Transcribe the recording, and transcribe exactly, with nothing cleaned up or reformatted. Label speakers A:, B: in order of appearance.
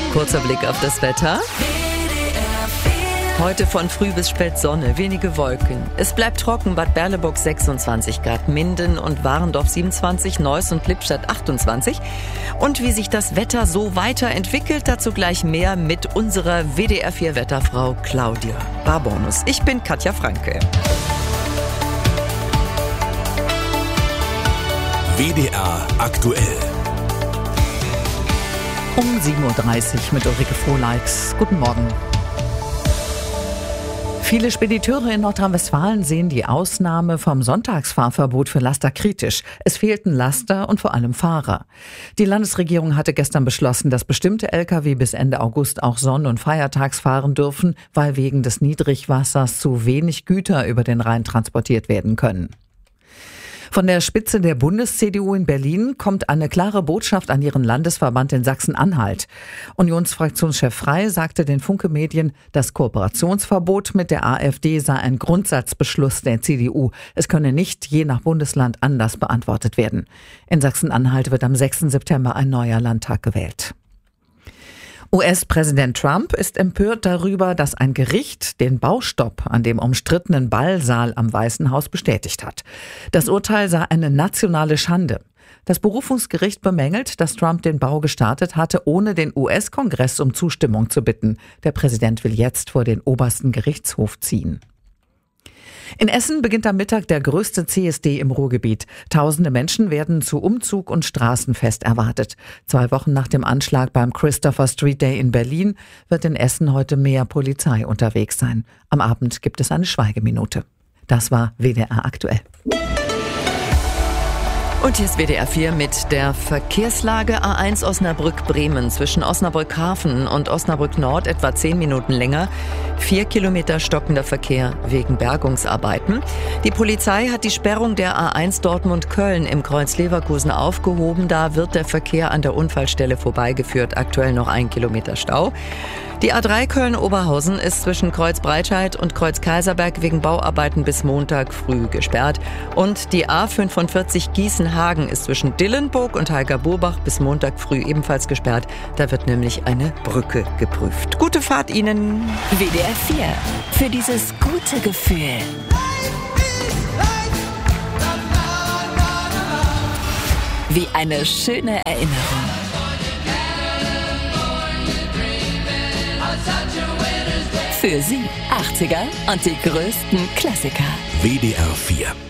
A: Kurzer Blick auf das Wetter. Heute von früh bis spät Sonne, wenige Wolken. Es bleibt trocken, Bad Berleburg sechsundzwanzig Grad, Minden und Warendorf siebenundzwanzig, Neuss und Lippstadt achtundzwanzig. Und wie sich das Wetter so weiterentwickelt, dazu gleich mehr mit unserer W D R vier Wetterfrau Claudia Barbornus. Ich bin Katja Franke.
B: W D R aktuell.
C: Um sieben Uhr dreißig mit Ulrike Frohleix. Guten Morgen. Viele Spediteure in Nordrhein-Westfalen sehen die Ausnahme vom Sonntagsfahrverbot für Laster kritisch. Es fehlten Laster und vor allem Fahrer. Die Landesregierung hatte gestern beschlossen, dass bestimmte L K W bis Ende August auch sonn- und feiertags fahren dürfen, weil wegen des Niedrigwassers zu wenig Güter über den Rhein transportiert werden können. Von der Spitze der Bundes-C D U in Berlin kommt eine klare Botschaft an ihren Landesverband in Sachsen-Anhalt. Unionsfraktionschef Frey sagte den Funke-Medien, das Kooperationsverbot mit der AfD sei ein Grundsatzbeschluss der C D U. Es könne nicht je nach Bundesland anders beantwortet werden. In Sachsen-Anhalt wird am sechsten September ein neuer Landtag gewählt. U S-Präsident Trump ist empört darüber, dass ein Gericht den Baustopp an dem umstrittenen Ballsaal am Weißen Haus bestätigt hat. Das Urteil sei eine nationale Schande. Das Berufungsgericht bemängelt, dass Trump den Bau gestartet hatte, ohne den U S-Kongress um Zustimmung zu bitten. Der Präsident will jetzt vor den obersten Gerichtshof ziehen. In Essen beginnt am Mittag der größte C S D im Ruhrgebiet. Tausende Menschen werden zu Umzug und Straßenfest erwartet. Zwei Wochen nach dem Anschlag beim Christopher Street Day in Berlin wird in Essen heute mehr Polizei unterwegs sein. Am Abend gibt es eine Schweigeminute. Das war W D R aktuell.
A: Und hier ist W D R vier mit der Verkehrslage. A eins Osnabrück-Bremen zwischen Osnabrück-Hafen und Osnabrück-Nord etwa zehn Minuten länger. Vier Kilometer stockender Verkehr wegen Bergungsarbeiten. Die Polizei hat die Sperrung der A eins Dortmund-Köln im Kreuz Leverkusen aufgehoben. Da wird der Verkehr an der Unfallstelle vorbeigeführt. Aktuell noch ein Kilometer Stau. Die A drei Köln-Oberhausen ist zwischen Kreuz Breitscheid und Kreuz Kaiserberg wegen Bauarbeiten bis Montag früh gesperrt. Und die A fünfundvierzig Gießen-Hagen ist zwischen Dillenburg und Heiger-Burbach bis Montag früh ebenfalls gesperrt. Da wird nämlich eine Brücke geprüft. Gute Fahrt Ihnen!
D: W D R vier. Für dieses gute Gefühl. Wie eine schöne Erinnerung. Für Sie achtziger und die größten Klassiker.
B: W D R vier.